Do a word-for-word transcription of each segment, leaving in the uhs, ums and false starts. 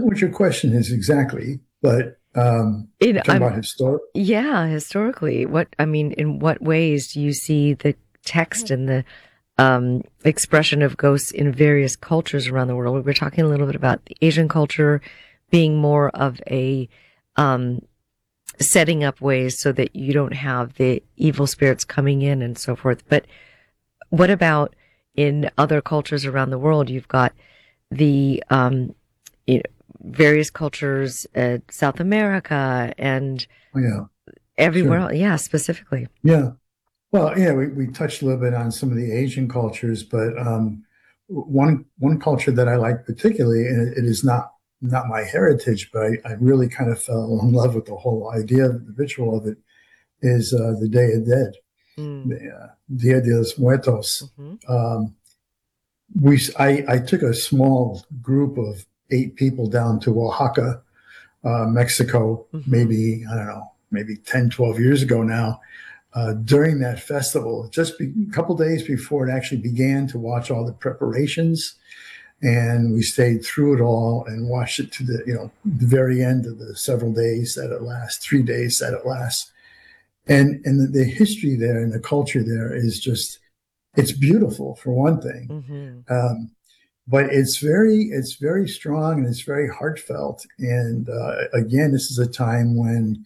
certain what your question is exactly, but um, In, you're talking I'm about historic. Yeah, historically, what I mean, in what ways do you see the text and the um, expression of ghosts in various cultures around the world? We're talking a little bit about the Asian culture being more of a um, setting up ways so that you don't have the evil spirits coming in and so forth. But what about in other cultures around the world? You've got the um, you know, various cultures, uh, South America and Oh, yeah, everywhere sure. else. Yeah, specifically. Yeah. Well, yeah, we, we touched a little bit on some of the Asian cultures, but um, one one culture that I like particularly, and it, it is not not my heritage, but I, I really kind of fell in love with the whole idea of the ritual of it, is uh, the Day of Dead, Mm. the uh, Dia de los Muertos. Hmm. Um, we I, I took a small group of eight people down to Oaxaca, uh, Mexico, Hmm. maybe, I don't know, maybe ten, twelve years ago now, uh, during that festival, just be, a couple days before it actually began, to watch all the preparations. And we stayed through it all and watched it to the, you know, the very end of the several days that it lasts, three days that it lasts. And, and the, the history there and the culture there is just, it's beautiful for one thing. Hmm. Um, but it's very, it's very strong and it's very heartfelt. And uh, again, this is a time when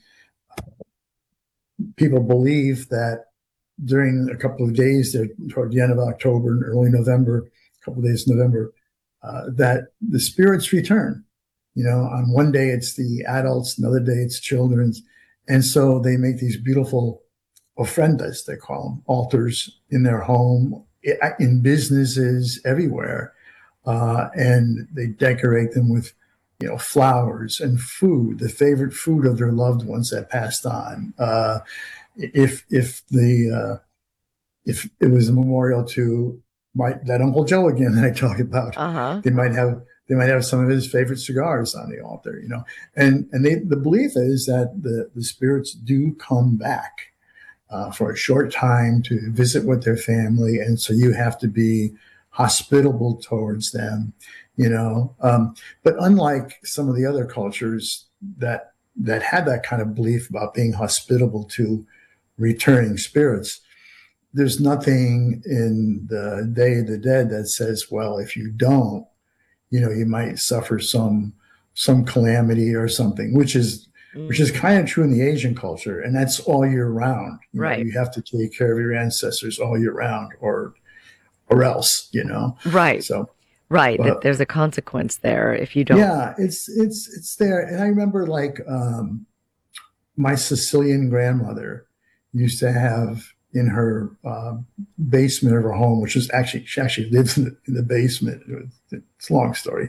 people believe that during a couple of days there, toward the end of October and early November, a couple of days in November, uh, that the spirits return. You know, on one day it's the adults, another day it's children's. And so they make these beautiful ofrendas, they call them, altars in their home, in businesses, everywhere. Uh, and they decorate them with, you know, flowers and food, the favorite food of their loved ones that passed on. Uh, if if the uh, if it was a memorial to my that Uncle Joe again that I talked about, Uh-huh. they might have they might have some of his favorite cigars on the altar, you know. And and they, the belief is that the the spirits do come back uh, for a short time to visit with their family, and so you have to be hospitable towards them, you know. Um, but unlike some of the other cultures that that had that kind of belief about being hospitable to returning spirits, there's nothing in the Day of the Dead that says, well, if you don't, you know, you might suffer some some calamity or something, which is which is Mm. kind of true in the Asian culture, and that's all year round. You know, Right. you have to take care of your ancestors all year round, or or else, you know. Right. So, Right. That but there's a consequence there if you don't. yeah, it's it's it's there. And I remember, like, um, my Sicilian grandmother used to have in her uh, basement of her home, which is actually, she actually lives in the, in the basement. It was, it's a long story.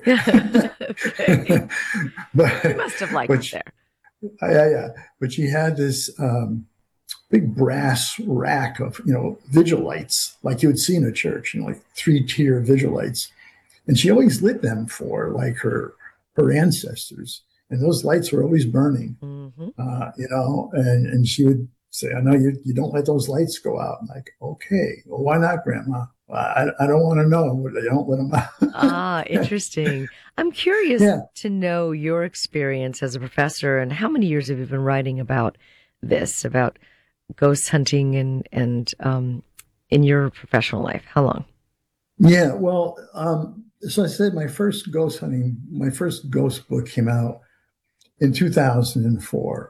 Okay. She but, must have liked but, it she, there. yeah, yeah. But she had this um, big brass rack of, you know, vigil lights, like you would see in a church, you know, like three tier vigil lights. And she always lit them for, like, her, her ancestors. And those lights were always burning, Hmm. uh, you know, and, and she would say, I know you, you don't let those lights go out. I'm like, okay, well, why not, Grandma? Well, I, I don't want to know. They don't let them Ah, out. interesting. I'm curious Yeah. to know your experience as a professor and how many years have you been writing about this, about ghost hunting and and um in your professional life? How long? Yeah. Well, um, so I said my first ghost hunting, my first ghost book came out in two thousand four.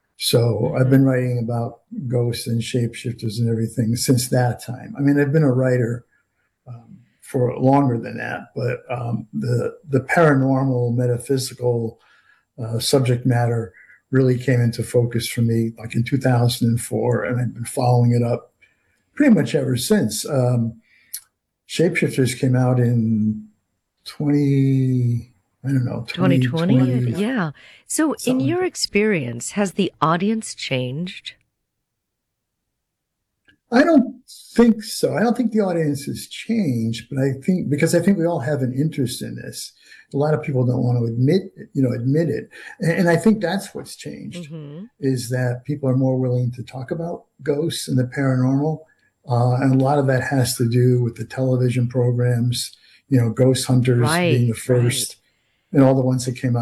So I've been Hmm. writing about ghosts and shapeshifters and everything since that time. I mean, I've been a writer um, for longer than that, but um, the the paranormal, metaphysical uh, subject matter really came into focus for me like in two thousand four, and I've been following it up pretty much ever since. Um, Shapeshifters came out in twenty, I don't know, twenty twenty twenty? twenty, Yeah. So in something like your that. experience, has the audience changed? I don't think so. I don't think the audience has changed, but I think because I think we all have an interest in this. A lot of people don't want to admit, you know, admit it, and, and I think that's what's changed, Hmm. is that people are more willing to talk about ghosts and the paranormal, uh, and a lot of that has to do with the television programs. You know, Ghost Hunters being Right, the right. first, and all the ones that came out